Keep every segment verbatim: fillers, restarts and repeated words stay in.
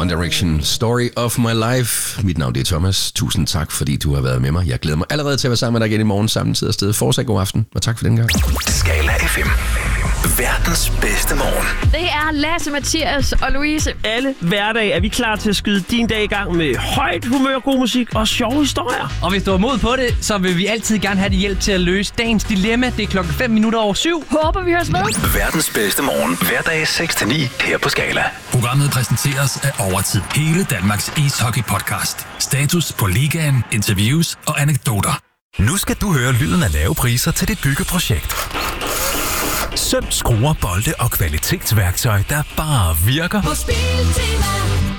One Direction, Story of My Life. Mit navn er Thomas. Tusind tak, fordi du har været med mig. Jeg glæder mig allerede til at være sammen med dig igen i morgen, samme tid og sted. Fortsat god aften, og tak for den gang. Skala F M. Verdens bedste morgen. Det er Lasse, Mathias og Louise. Alle hverdage er vi klar til at skyde din dag i gang med højt humør, god musik og sjove historier. Og hvis du har mod på det, så vil vi altid gerne have dit hjælp til at løse dagens dilemma. Det er klokken fem minutter over syv. Håber vi høres med. Verdens bedste morgen. Hverdag seks til ni her på Skala. Programmet præsenteres af Overtid. Hele Danmarks ishockey-podcast. Status på ligaen, interviews og anekdoter. Nu skal du høre lyden af lave priser til dit byggeprojekt. Søm, skruer, bolde og kvalitetsværktøj, der bare virker. På Biltema.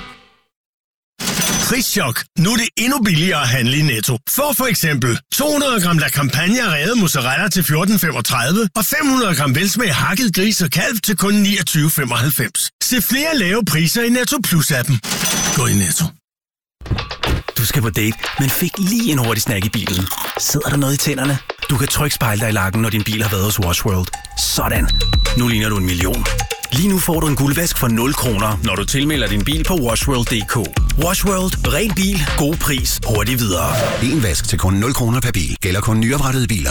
Prischok. Nu er det endnu billigere at handle i Netto. Få for eksempel to hundrede gram La Campagna revet mozzarella til fjorten femogtredive og fem hundrede gram velsmag hakket gris og kalv til kun niogtyve femoghalvfems. Se flere lave priser i Netto Plus-appen. Gå i Netto. Du skal på date, men fik lige en hurtig snack i bilen. Sidder der noget i tænderne? Du kan trykke spejle dig i lakken, når din bil har været hos Wash World. Sådan. Nu ligner du en million. Lige nu får du en guldvask for nul kroner, når du tilmelder din bil på washworld punktum d k. Wash World. Ren bil. God pris. Hurtigt videre. En vask til kun nul kroner per bil. Gælder kun nyoprettede biler.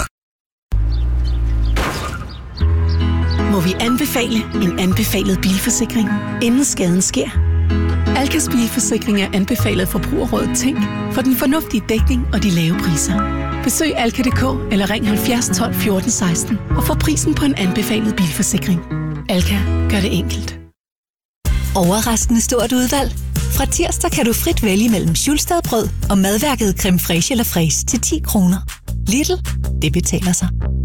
Må vi anbefale en anbefalet bilforsikring, inden skaden sker? Alkas bilforsikring er anbefalet Forbrugerrådet Tænk for den fornuftige dækning og de lave priser. Besøg alka punktum d k eller ring halvfjerds tolv fjorten seksten og få prisen på en anbefalet bilforsikring. Alka gør det enkelt. Overraskende stort udvalg. Fra tirsdag kan du frit vælge mellem Schulstadbrød og madværket creme fraiche eller fraise til ti kroner. Lidl, det betaler sig.